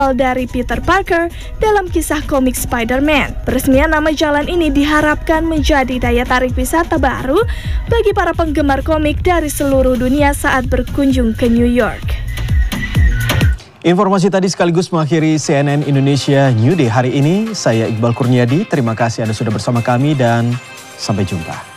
dari Peter Parker dalam kisah komik Spider-Man. Peresmian nama jalan ini diharapkan menjadi daya tarik wisata baru bagi para penggemar komik dari seluruh dunia saat berkunjung ke New York. Informasi tadi sekaligus mengakhiri CNN Indonesia New Day hari ini. Saya Iqbal Kurniadi, terima kasih Anda sudah bersama kami dan sampai jumpa.